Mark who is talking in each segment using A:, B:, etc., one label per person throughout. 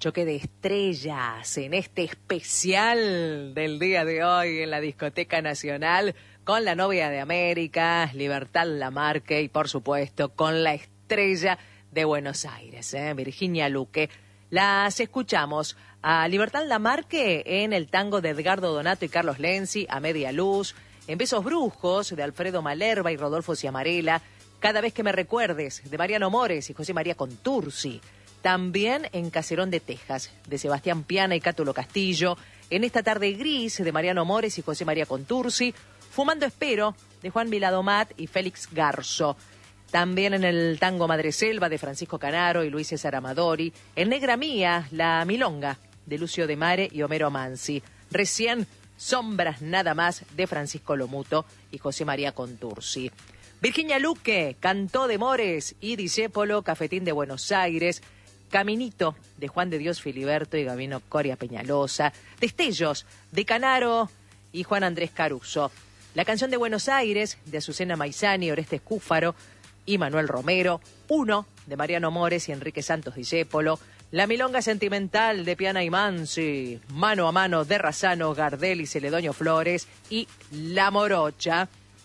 A: Choque de estrellas en este especial del día de hoy en la Discoteca Nacional con la novia de América, Libertad Lamarque, y por supuesto con la estrella de Buenos Aires, Virginia Luque. Las escuchamos a Libertad Lamarque en el tango de Edgardo Donato y Carlos Lenzi, A Media Luz, en Besos Brujos de Alfredo Malerba y Rodolfo Ciamarela, Cada vez que me recuerdes de Mariano Mores y José María Contursi. También en Caserón de Texas, de Sebastián Piana y Cátulo Castillo. En Esta tarde gris, de Mariano Mores y José María Contursi. Fumando espero, de Juan Viladomat y Félix Garzo. También en el tango Madreselva, de Francisco Canaro y Luis César Amadori. En Negra Mía, La Milonga, de Lucio de Mare y Homero Mansi. Recién, Sombras nada más, de Francisco Lomuto y José María Contursi. Virginia Luque, Cantó de Mores y Discépolo, Cafetín de Buenos Aires. Caminito, de Juan de Dios Filiberto y Gabino Coria Peñalosa. Destellos, de Canaro y Juan Andrés Caruso. La canción de Buenos Aires, de Azucena Maizani, Orestes Cúfaro y Manuel Romero. Uno, de Mariano Mores y Enrique Santos Discépolo. La Milonga Sentimental, de Piana y Mansi. Mano a Mano, de Razzano, Gardel y Celedonio Flores. Y La Morocha,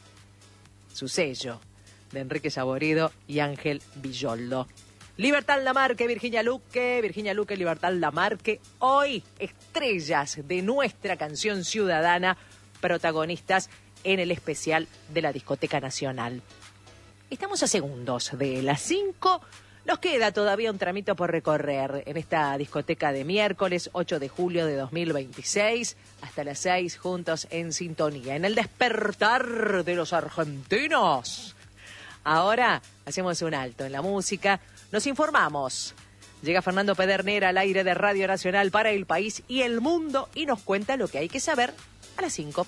A: su sello, de Enrique Saborido y Ángel Villoldo. Libertad Lamarque, Virginia Luque, Libertad Lamarque. Hoy, estrellas de nuestra canción ciudadana, protagonistas en el especial de la Discoteca Nacional. Estamos a segundos de las 5. Nos queda todavía un tramito por recorrer en esta discoteca de miércoles 8 de julio de 2026. Hasta las 6, juntos en sintonía. En el despertar de los argentinos. Ahora hacemos un alto en la música. Nos informamos. Llega Fernando Pedernera al aire de Radio Nacional para el país y el mundo y nos cuenta lo que hay que saber a las 5.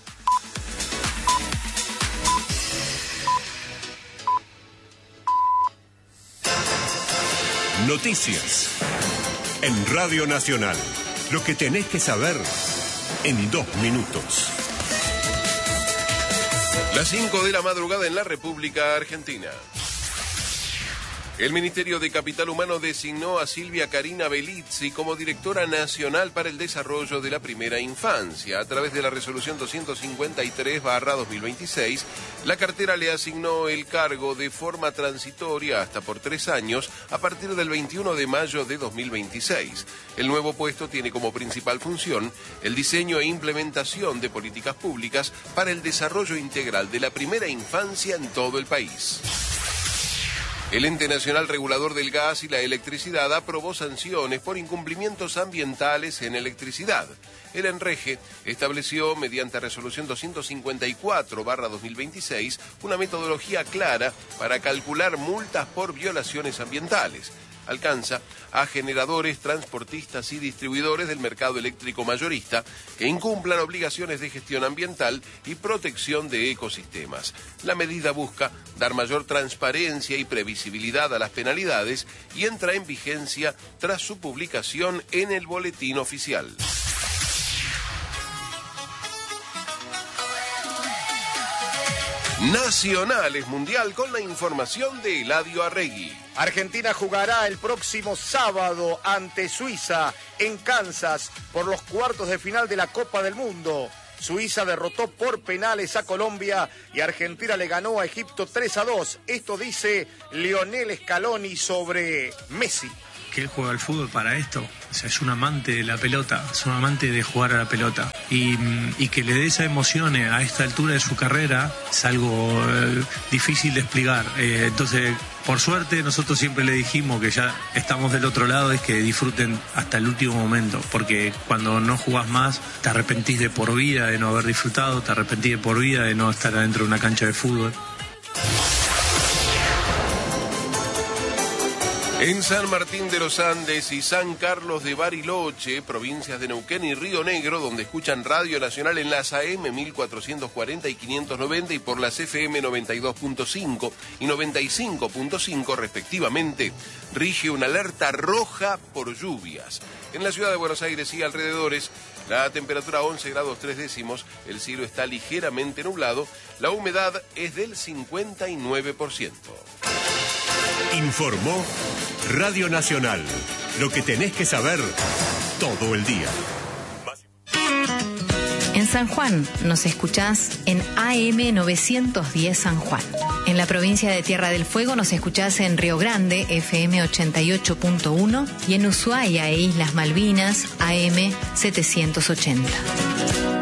B: Noticias en Radio Nacional. Lo que tenés que saber en 2 minutos.
C: Las 5 de la madrugada en la República Argentina. El Ministerio de Capital Humano designó a Silvia Karina Belizzi como directora nacional para el desarrollo de la primera infancia. A través de la resolución 253/2026, la cartera le asignó el cargo de forma transitoria hasta por 3 años a partir del 21 de mayo de 2026. El nuevo puesto tiene como principal función el diseño e implementación de políticas públicas para el desarrollo integral de la primera infancia en todo el país. El Ente Nacional Regulador del Gas y la Electricidad aprobó sanciones por incumplimientos ambientales en electricidad. El ENREGE estableció, mediante resolución 254/2026, una metodología clara para calcular multas por violaciones ambientales. Alcanza a generadores, transportistas y distribuidores del mercado eléctrico mayorista que incumplan obligaciones de gestión ambiental y protección de ecosistemas. La medida busca dar mayor transparencia y previsibilidad a las penalidades y entra en vigencia tras su publicación en el Boletín Oficial. Nacionales Mundial con la información de Eladio Arregui.
D: Argentina jugará el próximo sábado ante Suiza en Kansas por los cuartos de final de la Copa del Mundo. Suiza derrotó por penales a Colombia y Argentina le ganó a Egipto 3-2. Esto dice Lionel Scaloni sobre Messi.
E: Que él juega al fútbol para esto, o sea, es un amante de la pelota, es un amante de jugar a la pelota y que le dé esa emoción a esta altura de su carrera es algo difícil de explicar. Entonces, por suerte, nosotros siempre le dijimos que ya estamos del otro lado, es que disfruten hasta el último momento, porque cuando no jugás más te arrepentís de por vida de no haber disfrutado, te arrepentís de por vida de no estar adentro de una cancha de fútbol.
C: En San Martín de los Andes y San Carlos de Bariloche, provincias de Neuquén y Río Negro, donde escuchan Radio Nacional en las AM 1440 y 590 y por las FM 92.5 y 95.5 respectivamente, rige una alerta roja por lluvias. En la ciudad de Buenos Aires y alrededores, la temperatura 11 grados 3 décimos, el cielo está ligeramente nublado, la humedad es del 59%.
B: Informó Radio Nacional, Lo que tenés que saber todo el día.
F: En San Juan nos escuchás en AM 910 San Juan. En la provincia de Tierra del Fuego nos escuchás en Río Grande, FM 88.1, y en Ushuaia e Islas Malvinas, AM 780.